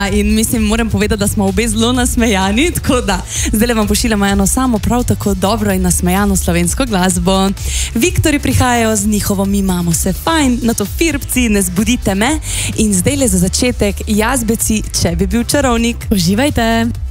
In mislim, moram povedati, da smo obe zelo nasmejani, tako da zdaj vam pošiljamo eno samo prav tako dobro in nasmejano slovensko glasbo. Viktorji prihajajo z njihovo Mi imamo se fajn, nato Firbci, Ne zbudite me in zdaj le za začetek Jazbeci, Če bi bil čarovnik. Uživajte!